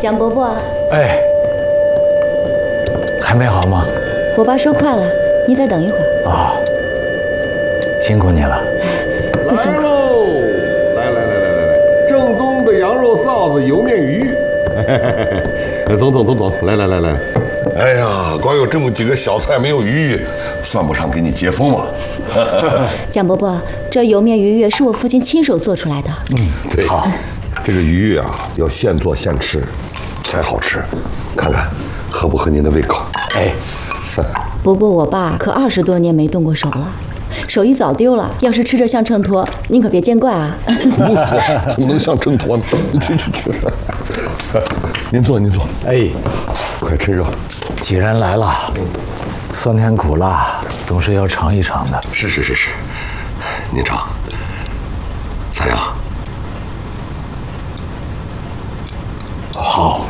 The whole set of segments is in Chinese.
蒋伯伯， 哎，还没好吗？ 我爸说快了，你再等一会儿。 啊，辛苦你了。 不辛苦。 来喽！来，正宗的羊肉臊子、油面鱼。总，来。哎呀，光有这么几个小菜没有鱼，算不上给你接风嘛。 蒋伯伯，这油面鱼月是我父亲亲手做出来的。 对，好，这个鱼啊要现做现吃，才好吃。看看合不合您的胃口？ 哎， 不过我爸可20多年没动过手了，手艺早丢了。要是吃着像秤砣，您可别见怪啊。 不说，怎么能像秤砣呢？去。您坐。 哎， 快趁热。 既然来了，酸甜苦辣总是要尝一尝的。 是，您尝，咋样？ 好，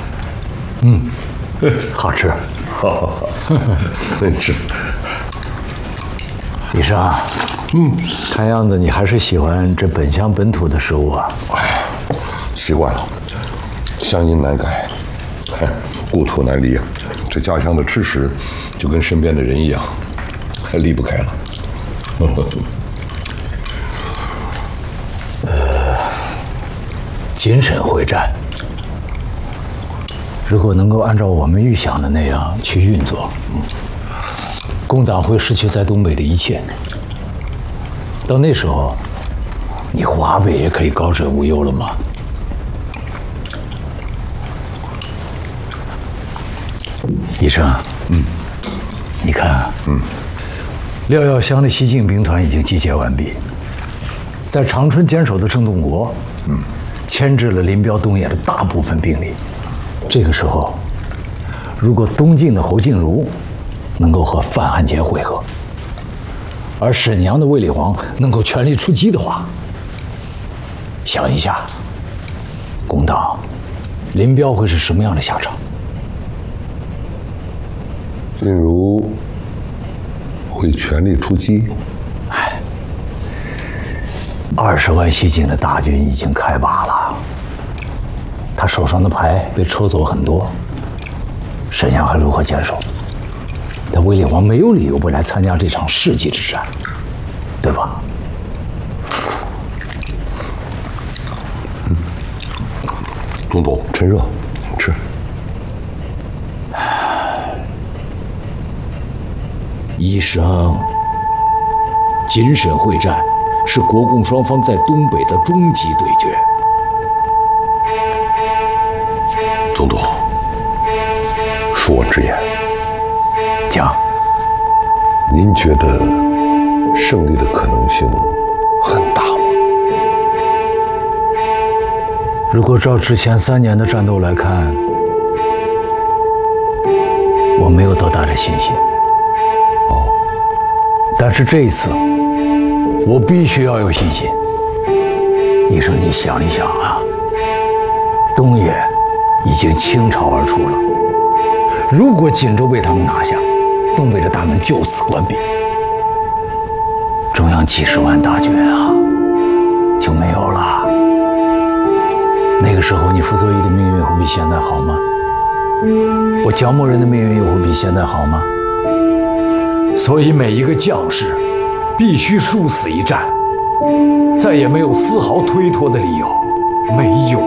好吃。 好，那你吃。 医生，看样子你还是喜欢这本乡本土的食物啊。 哎，习惯了，乡音难改，故土难离啊。这家乡的吃食，就跟身边的人一样，还离不开了。 谨慎会战，如果能够按照我们预想的那样去运作，工党会失去在东北的一切。到那时候，你华北也可以高枕无忧了吗？医生，你看啊，廖耀湘的西进兵团已经集结完毕，在长春坚守的郑洞国，牵制了林彪、东野的大部分兵力。这个时候，如果东晋的侯静茹能够和范汉杰会合，而沈阳的卫立煌能够全力出击的话，想一下，工党林彪会是什么样的下场？ 静茹会全力出击。 20万西进的大军已经开拔了，他手上的牌被抽走很多，沈阳还如何坚守？但卫立煌没有理由不来参加这场世纪之战，对吧？ 总统，趁热吃。 医生，谨慎会战是国共双方在东北的终极对决。 总统，恕我直言， 讲， 您觉得胜利的可能性很大吗？ 如果照之前3年的战斗来看，我没有多大的信心。但是这一次，我必须要有信心。医生，你想一想啊，东野已经倾巢而出了，如果锦州被他们拿下，东北的大门就此关闭，中央几10万大军啊就没有了。那个时候，你傅作义的命运会比现在好吗？我姜某人的命运又会比现在好吗？所以每一个将士必须殊死一战，再也没有丝毫推脱的理由，没有。